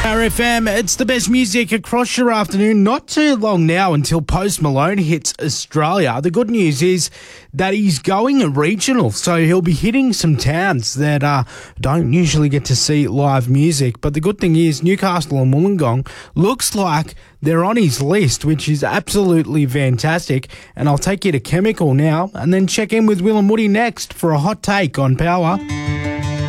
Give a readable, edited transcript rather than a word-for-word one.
Power FM, it's the best music across your afternoon. Not too long now until Post Malone hits Australia. The good news is that he's going regional, so he'll be hitting some towns that don't usually get to see live music. But the good thing is Newcastle and Wollongong looks like they're on his list, which is absolutely fantastic. And I'll take you to Chemical now and then check in with Will and Woody next for a hot take on Power.